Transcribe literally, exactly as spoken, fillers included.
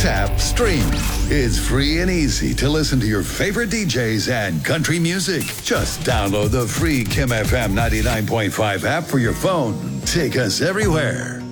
tap, stream. It's free and easy to listen to your favorite D Js and country music. Just download the free Kim F M ninety-nine point five app for your phone. Take us everywhere.